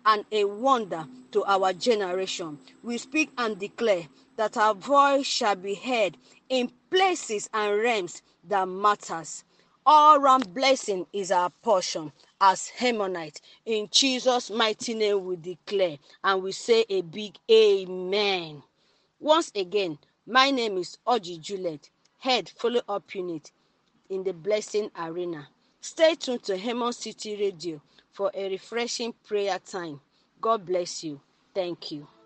and a wonder to our generation. We speak and declare that our voice shall be heard in places and realms that matters. All round blessing is our portion as Hemonite. In Jesus' mighty name we declare and we say a big amen. Once again, my name is Oji Juliet, Head Follow-up Unit in the Blessing Arena. Stay tuned to Hemon City Radio for a refreshing prayer time. God bless you. Thank you.